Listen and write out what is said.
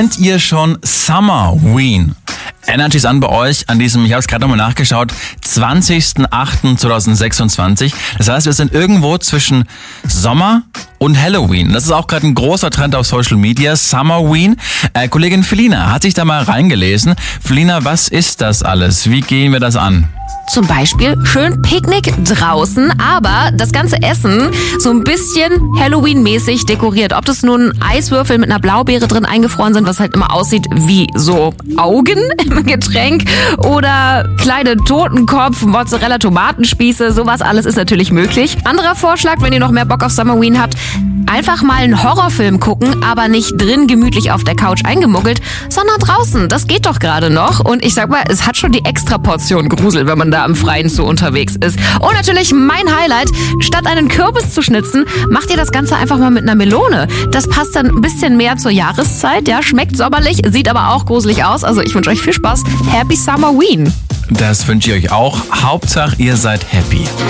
Kennt ihr schon Summerween? Erinnert sich an bei euch an diesem, ich habe es gerade nochmal nachgeschaut, 20.08.2026. Das heißt, wir sind irgendwo zwischen Sommer und Halloween. Das ist auch gerade ein großer Trend auf Social Media, Summerween. Kollegin Felina hat sich da mal reingelesen. Felina, was ist das alles? Wie gehen wir das an? Zum Beispiel schön Picknick draußen, aber das ganze Essen so ein bisschen Halloween-mäßig dekoriert. Ob das nun Eiswürfel mit einer Blaubeere drin eingefroren sind, was halt immer aussieht wie so Augen im Getränk, oder kleine Totenkopf, Mozzarella, Tomatenspieße, sowas alles ist natürlich möglich. Anderer Vorschlag, wenn ihr noch mehr Bock auf Summerween habt, einfach mal einen Horrorfilm gucken, aber nicht drin gemütlich auf der Couch eingemuggelt, sondern draußen. Das geht doch gerade noch. Und ich sag mal, es hat schon die extra Portion Grusel, wenn man da am Freien so unterwegs ist. Und natürlich mein Highlight, statt einen Kürbis zu schnitzen, macht ihr das Ganze einfach mal mit einer Melone. Das passt dann ein bisschen mehr zur Jahreszeit, ja, schmeckt sommerlich, sieht aber auch gruselig aus. Also ich wünsche euch viel Spaß. Happy Summerween! Das wünsche ich euch auch. Hauptsache, ihr seid happy.